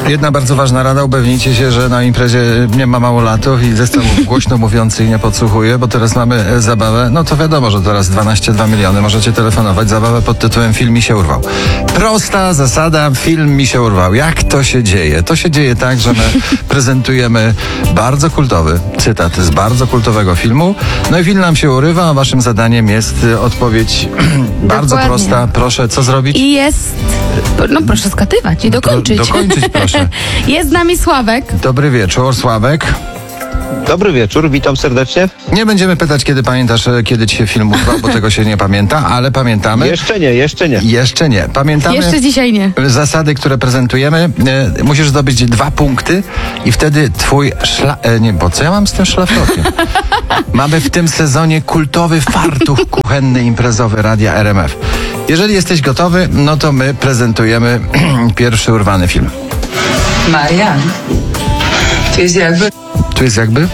Jedna bardzo ważna rada, upewnijcie się, że na imprezie nie ma małolatów i zestaw głośno mówiący i nie podsłuchuje, bo teraz mamy zabawę, no to wiadomo, że teraz 12,2 miliony, możecie telefonować, zabawę pod tytułem Film mi się urwał. Prosta zasada, film mi się urwał. Jak to się dzieje? To się dzieje tak, że my prezentujemy bardzo kultowy cytat z bardzo kultowego filmu, no i film nam się urywa, a waszym zadaniem jest odpowiedź bardzo Dokładnie. prosta. Proszę, co zrobić? I jest... No proszę skatywać i dokończyć. Dokończyć, proszę. Jest z nami Sławek. Dobry wieczór, Sławek. Dobry wieczór, witam serdecznie. Nie będziemy pytać, kiedy pamiętasz, kiedy ci się film urwał, bo tego się nie pamięta, ale pamiętamy. Jeszcze nie. Jeszcze nie. Pamiętamy Jeszcze dzisiaj nie. zasady, które prezentujemy. Musisz zdobyć 2 punkty i wtedy twój nie, bo co ja mam z tym szlafrokiem? Mamy w tym sezonie kultowy fartuch kuchenny imprezowy Radia RMF. Jeżeli jesteś gotowy, no to my prezentujemy pierwszy urwany film. Marian, tu jest jakby... Tu jest jakby?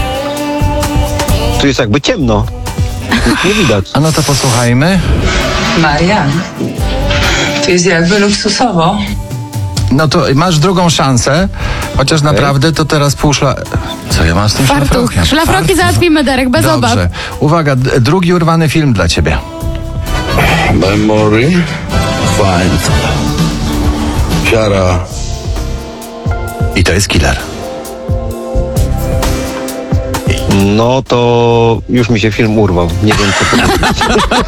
Tu jest jakby ciemno. Nic nie widać. A no to posłuchajmy. Marian, tu jest jakby luksusowo. No to masz drugą szansę, chociaż naprawdę to teraz Co ja mam z tym Fartuch. szlafrokiem? Szlafroki załatwimy, Derek, bez obaw. Dobrze. Uwaga, drugi urwany film dla ciebie. Memory find Siara. I to jest killer. No to już mi się film urwał. Nie wiem, co powiedzieć.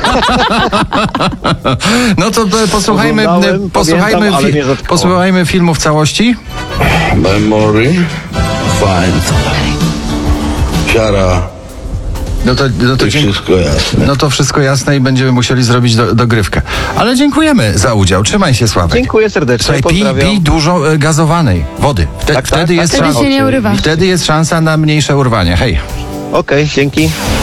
No to posłuchajmy, Oglądałem, pamiętam, ale mnie zatkało. posłuchajmy filmu w całości. Memory find Siara. No to Wszystko jasne. No to wszystko jasne i będziemy musieli zrobić dogrywkę. Ale dziękujemy za udział. Trzymaj się, Sławek. Dziękuję serdecznie, Słuchaj, pozdrawiam. pij dużo gazowanej wody. Tak, Wtedy jest Wtedy szansa. się nie urywa. Wtedy jest szansa na mniejsze urwanie. Hej. Okej, dzięki.